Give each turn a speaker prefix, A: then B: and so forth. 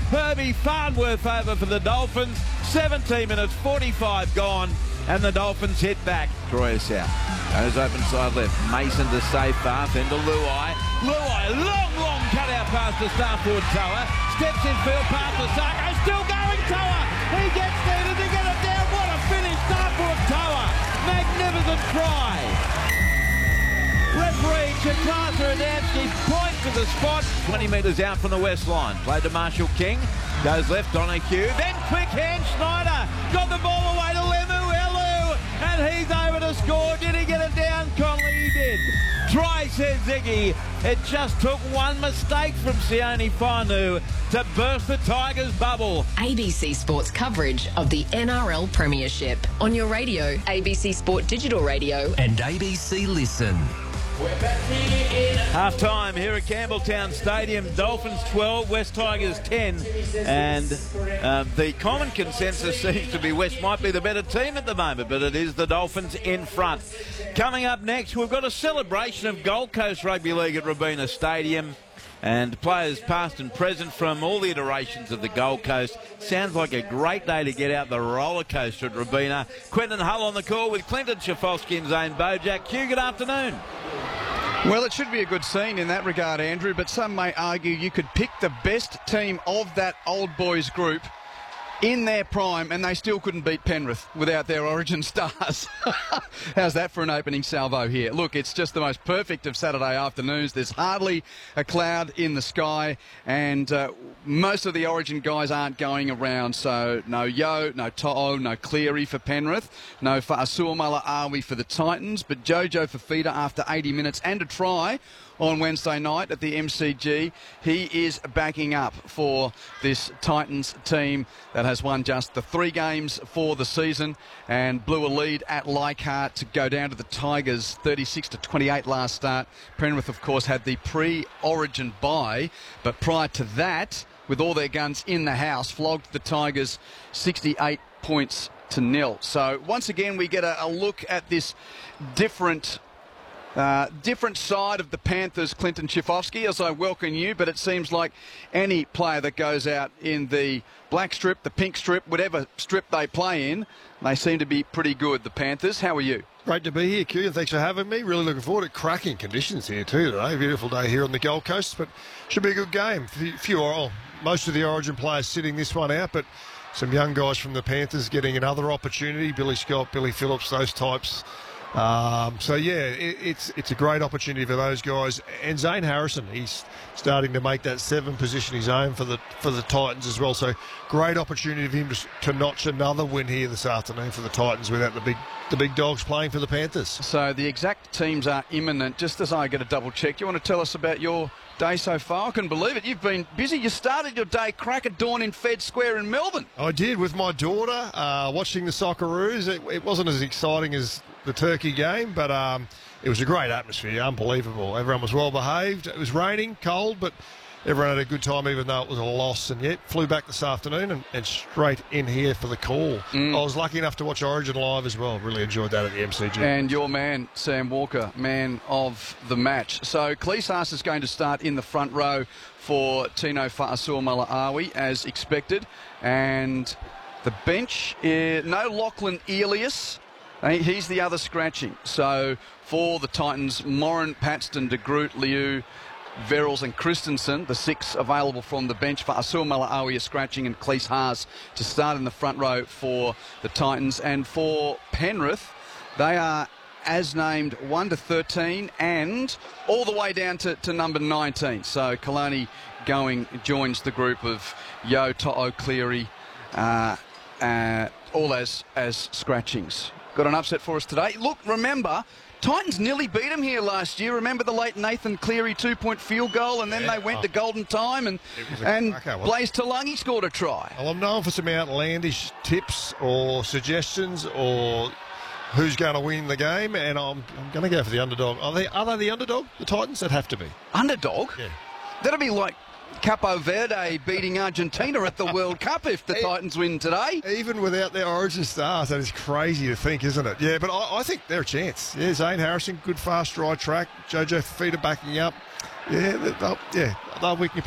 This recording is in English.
A: Herbie Farnworth over for the Dolphins. 17 minutes 45 gone, and the Dolphins hit back. Troy out. Goes open side left. Mason to save fast. Then to Luai. Luai, long cut out pass to Starford Toa. Steps in field past to Sarko. Still going Toa. He gets there to get it down. What a finish, Starford Toa. Magnificent try. Referee Chikasa Adamski point to the spot. 20 metres out from the west line. Played to Marshall King. Goes left on a cue. Then quick hand Schneider. Got the ball away to Lemu Elu. And he's over to score. Did he get it down? Conley, he did. Try, says Ziggy. It just took one mistake from Sione Fainu to burst the Tigers' bubble.
B: ABC Sports coverage of the NRL Premiership. On your radio, ABC Sport Digital Radio
C: and ABC Listen.
A: Half time here at Campbelltown Stadium. Dolphins 12, West Tigers 10. And the common consensus seems to be West might be the better team at the moment, but it is the Dolphins in front. Coming up next, we've got a celebration of Gold Coast Rugby League at Robina Stadium. And players past and present from all the iterations of the Gold Coast. Sounds like a great day to get out the roller coaster at Robina. Quentin Hull on the call with Clinton Schiffolsky and Zane Bojack. Hugh, good afternoon.
D: Well, it should be a good scene in that regard, Andrew, but some may argue you could pick the best team of that old boys group in their prime and they still couldn't beat Penrith without their origin stars. How's that for an opening salvo here? Look, it's just the most perfect of Saturday afternoons. There's hardly a cloud in the sky and most of the origin guys aren't going around. So no Yo, no To'o, no Cleary for Penrith, no Fa'asuamala-Awi for the Titans, but Jojo Fafita after 80 minutes and a try on Wednesday night at the MCG. He is backing up for this Titans team that has won just the 3 games for the season and blew a lead at Leichhardt to go down to the Tigers 36-28 last start. Penrith, of course, had the pre-origin bye, but prior to that, with all their guns in the house, flogged the Tigers 68 points to 0. So once again, we get a look at this different side of the Panthers, Clinton Schiffolsky, as I welcome you, but it seems like any player that goes out in the black strip, the pink strip, whatever strip they play in, they seem to be pretty good, the Panthers. How are you?
E: Great to be here, Q, and thanks for having me. Really looking forward to cracking conditions here too today. Beautiful day here on the Gold Coast, but should be a good game. Most of the Origin players sitting this one out, but some young guys from the Panthers getting another opportunity. Billy Scott, Billy Phillips, those types. It's a great opportunity for those guys. And Zane Harrison, he's starting to make that 7 position his own for the Titans as well. So great opportunity for him to notch another win here this afternoon for the Titans without the big dogs playing for the Panthers.
D: So the exact teams are imminent. Just as I get a double check, you want to tell us about your day so far? I couldn't believe it. You've been busy. You started your day crack at dawn in Fed Square in Melbourne.
E: I did, with my daughter, watching the Socceroos. It wasn't as exciting as the Turkey game, but it was a great atmosphere, unbelievable. Everyone was well behaved. It was raining, cold, but everyone had a good time, even though it was a loss. And yet, flew back this afternoon and straight in here for the call. I was lucky enough to watch Origin live as well. Really enjoyed that at the MCG.
D: And your man, Sam Walker, man of the match. So Cleesas is going to start in the front row for Tino Fa'asuamala-Awi, as expected. And the bench, no Lachlan Elias. He's the other scratching. So for the Titans, Morin, Paxton, De Groot, Liu, Verrills and Christensen, the 6 available from the bench. For Fa'asuamala-Awi is scratching, and Cleese Haas to start in the front row for the Titans. And for Penrith, they are as named 1 to 13 and all the way down to number 19. So Kalani joins the group of Yo, To'o, Cleary, all as scratchings. Got an upset for us today. Look, remember, Titans nearly beat them here last year. Remember the late Nathan Cleary 2-point field goal, and then they went to golden time, and Blaze Talangi scored a try.
E: Well, I'm known for some outlandish tips or suggestions or who's going to win the game, and I'm going to go for the underdog. Are they the underdog, the Titans? They'd have to be.
D: Underdog?
E: Yeah.
D: That'll be like Capo Verde beating Argentina at the World Cup if the Titans win today.
E: Even without their origin stars, that is crazy to think, isn't it? Yeah, but I think they're a chance. Yeah, Zane Harrison, good fast dry track. Jojo Fafita backing up. Yeah, they'll win